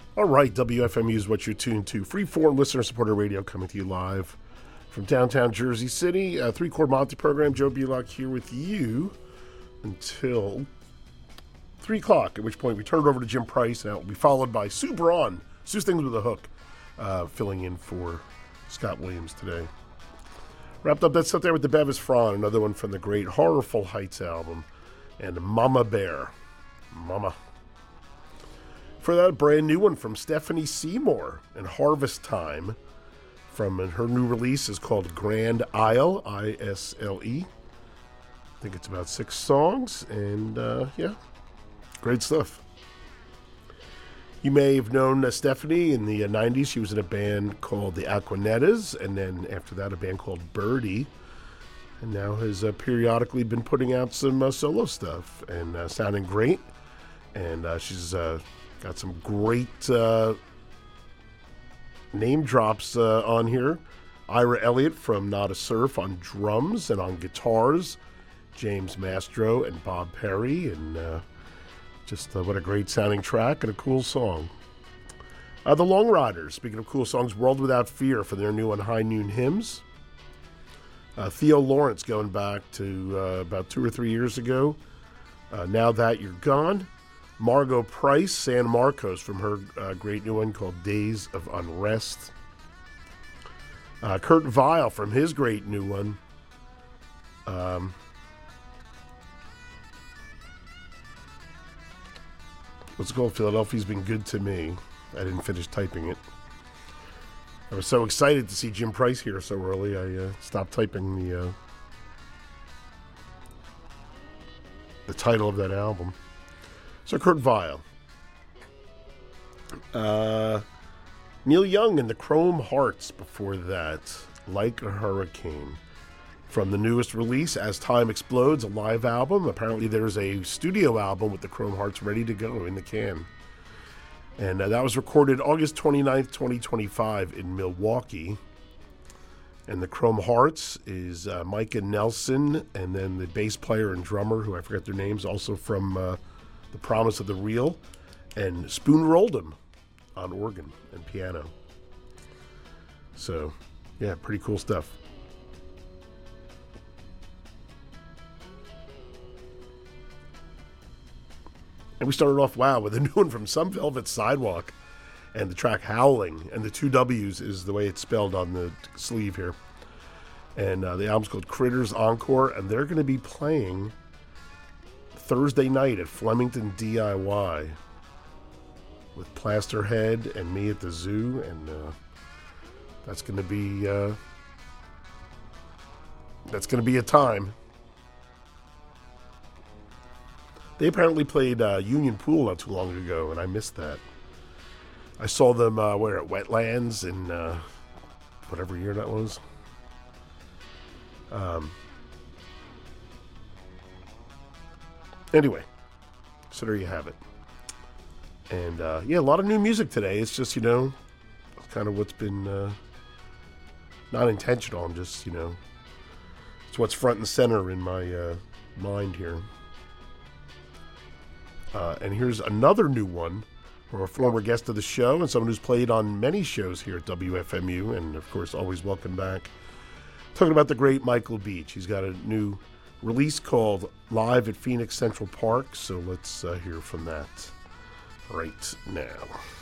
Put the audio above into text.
All right, WFMU is what you're tuned to. Freeform listener-supported radio coming to you live from downtown Jersey City. Three-Chord Monty program. Joe Bulock here with you until 3 o'clock, at which point we turn it over to Jim Price, and that will be followed by Sue Braun. Sue's Things with a Hook, filling in for Scott Williams today. Wrapped up that stuff there with the Bevis Fron, another one from the great Horrorful Heights album, and Mama Bear. Mama. For that, a brand new one from Stephanie Seymour and Harvest Time. From her new release is called Grand Isle, I-S-L-E. I think it's about 6 songs, and yeah, great stuff. You may have known Stephanie in the 90s. She was in a band called the Aquanettas, and then after that a band called Birdie, and now has periodically been putting out some solo stuff, and sounding great. And she's got some great name drops on here. Ira Elliott from Not a Surf on drums and on guitars. James Mastro and Bob Perry. And just what a great sounding track and a cool song. The Long Riders, speaking of cool songs, World Without Fear for their new one, High Noon Hymns. Theo Lawrence going back to about 2 or 3 years ago. Now That You're Gone. Margot Price, San Marcos, from her great new one called Days of Unrest. Kurt Vile from his great new one. What's it called? Philadelphia's Been Good to Me. I didn't finish typing it. I was so excited to see Jim Price here so early, I stopped typing the title of that album. So Kurt Vile. Neil Young and the Chrome Hearts before that. Like a Hurricane. From the newest release, As Time Explodes, a live album. Apparently there's a studio album with the Chrome Hearts ready to go in the can. And that was recorded August 29th, 2025 in Milwaukee. And the Chrome Hearts is Micah Nelson, and then the bass player and drummer, who I forget their names, also from The Promise of the Real, and Spoon Roldham on organ and piano. So, yeah, pretty cool stuff. And we started off, with a new one from Some Velvet Sidewalk, and the track Howling, and the 2 W's is the way it's spelled on the sleeve here. And the album's called Critters Encore, and they're going to be playing Thursday night at Flemington DIY with Plasterhead and me at the zoo, and that's going to be a time. They apparently played Union Pool not too long ago, and I missed that. I saw them at Wetlands in whatever year that was. Anyway, so there you have it. And, a lot of new music today. It's just, kind of what's been not intentional. I'm just, it's what's front and center in my mind here. And here's another new one from a former guest of the show and someone who's played on many shows here at WFMU, and, of course, always welcome back. Talking about the great Michael Beach. He's got a new release called Live at Phoenix Central Park, so let's hear from that right now.